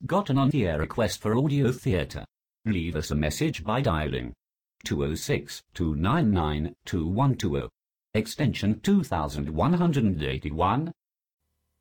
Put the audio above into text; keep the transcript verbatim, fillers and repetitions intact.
got an on-the-air request for audio theatre. Leave us a message by dialing two oh six, two nine nine, two one two oh, extension two thousand one hundred eighty-one,